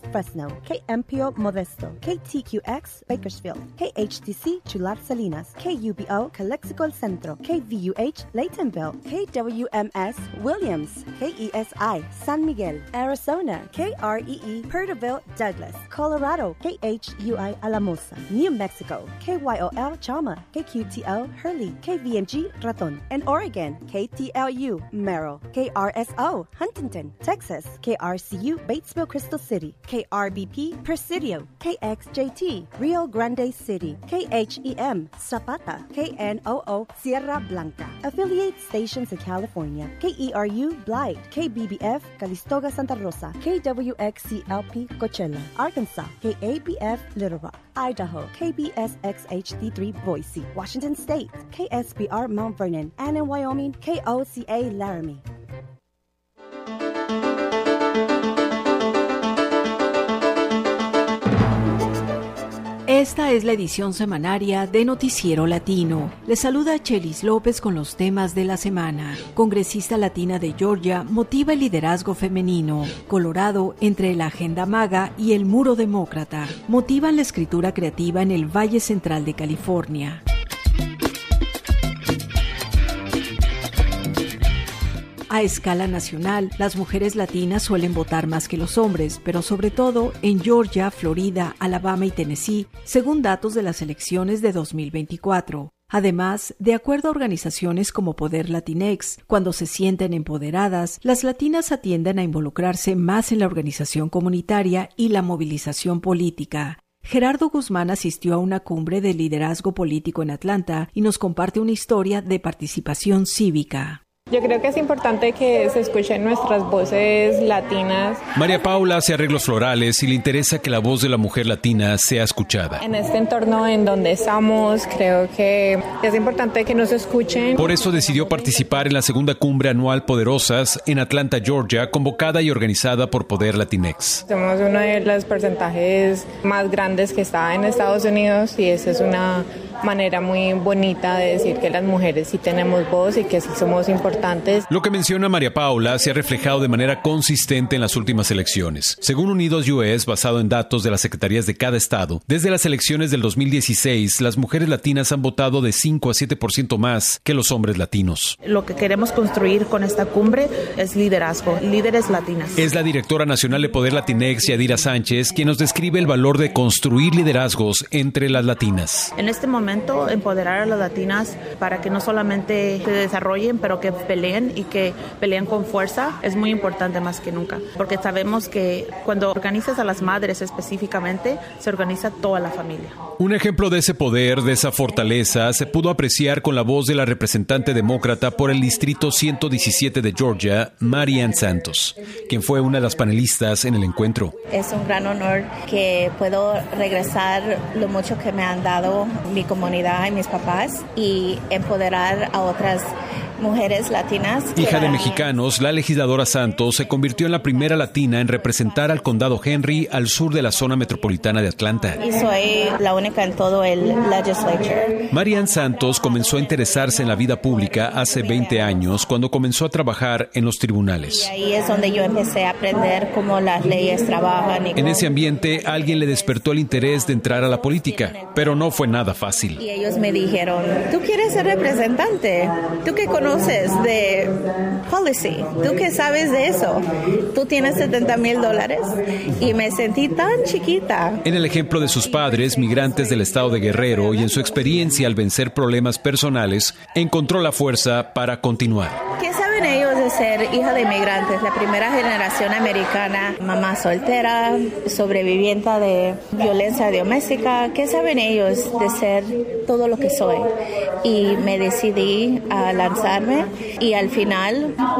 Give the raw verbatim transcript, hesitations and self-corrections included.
Fresno, K M P O Modesto, K T Q X Bakersfield, K H T C Chular Salinas, K U B O Calexico El Centro, K V U H Laytonville, K W M S Williams, K E S I San Miguel, Arizona, K R E E Perterville Douglas, Colorado, K H U I Alamosa, New Mexico, K Y O L Chalma, K Q T L Hurley, K V M G Raton, and Oregon, K T L U Merrill, K R S O Huntington, Texas, K R C U Batesville Crystal City, K R B P Presidio, K X J T Rio Grande City, K H E M Zapata, K N O O Sierra Blanca, affiliate stations in California, K E R U Blythe, K B B F Calistoga Santa Rosa, K W X C L P Coachella, Arkansas, K A B F Little Rock, Idaho, K B S X H D three Boise, Washington State, K S B R Mount Vernon, and in Wyoming, K O C A Laramie. Esta es la edición semanaria de Noticiero Latino. Les saluda Chelis López con los temas de la semana. Congresista latina de Georgia motiva el liderazgo femenino. Colorado, entre la agenda MAGA y el muro demócrata, motivan la escritura creativa en el Valle Central de California. A escala nacional, las mujeres latinas suelen votar más que los hombres, pero sobre todo en Georgia, Florida, Alabama y Tennessee, según datos de las elecciones de dos mil veinticuatro. Además, de acuerdo a organizaciones como Poder Latinex, cuando se sienten empoderadas, las latinas atienden a involucrarse más en la organización comunitaria y la movilización política. Gerardo Guzmán asistió a una cumbre de liderazgo político en Atlanta y nos comparte una historia de participación cívica. Yo creo que es importante que se escuchen nuestras voces latinas. María Paula hace arreglos florales y le interesa que la voz de la mujer latina sea escuchada. En este entorno en donde estamos, creo que es importante que nos escuchen. Por eso decidió participar en la segunda cumbre anual Poderosas en Atlanta, Georgia, convocada y organizada por Poder Latinex. Somos uno de los porcentajes más grandes que está en Estados Unidos y esa es una manera muy bonita de decir que las mujeres sí tenemos voz y que sí somos importantes. Lo que menciona María Paula se ha reflejado de manera consistente en las últimas elecciones. Según Unidos U S, basado en datos de las secretarías de cada estado, desde las elecciones del dos mil dieciséis, las mujeres latinas han votado de cinco a siete por ciento más que los hombres latinos. Lo que queremos construir con esta cumbre es liderazgo, líderes latinas. Es la directora nacional de Poder Latinex, Yadira Sánchez, quien nos describe el valor de construir liderazgos entre las latinas. En este momento, empoderar a las latinas para que no solamente se desarrollen, pero que peleen y que peleen con fuerza es muy importante más que nunca, porque sabemos que cuando organizas a las madres específicamente, se organiza toda la familia. Un ejemplo de ese poder, de esa fortaleza, se pudo apreciar con la voz de la representante demócrata por el distrito ciento diecisiete de Georgia, Marianne Santos, quien fue una de las panelistas en el encuentro. Es un gran honor que puedo regresar lo mucho que me han dado mi comunidad y mis papás y empoderar a otras mujeres latinas. Hija de mexicanos, la legisladora Santos se convirtió en la primera latina en representar al condado Henry al sur de la zona metropolitana de Atlanta. Y soy la única en todo el legislature. Marianne Santos comenzó a interesarse en la vida pública hace veinte años cuando comenzó a trabajar en los tribunales. Y ahí es donde yo empecé a aprender cómo las leyes trabajan. Y en ese ambiente, alguien le despertó el interés de entrar a la política, pero no fue nada fácil. Y ellos me dijeron, ¿tú quieres ser representante? ¿Tú qué conoces de policy? ¿Tú qué sabes de eso? ¿Tú tienes setenta mil dólares? Y me sentí tan chiquita. En el ejemplo de sus padres, migrantes del estado de Guerrero, y en su experiencia al vencer problemas personales, encontró la fuerza para continuar. ¿Qué saben ellos de ser hija de inmigrantes, la primera generación americana, mamá soltera, sobreviviente de violencia doméstica? ¿Qué saben ellos de ser todo lo que soy? Y me decidí a lanzarme y al final